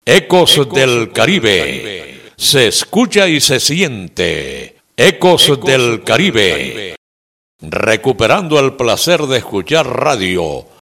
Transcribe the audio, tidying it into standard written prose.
Ecos del Caribe. Se escucha y se siente. Ecos del Caribe. Recuperando el placer de escuchar radio